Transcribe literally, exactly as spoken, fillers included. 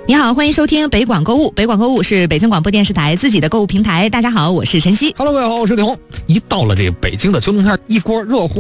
你好，欢迎收听北广购物。北广购物是北京广播电视台自己的购物平台。大家好，我是晨曦。 Hello， 各位好，我是李红。一到了这个北京的秋冬天，一锅热乎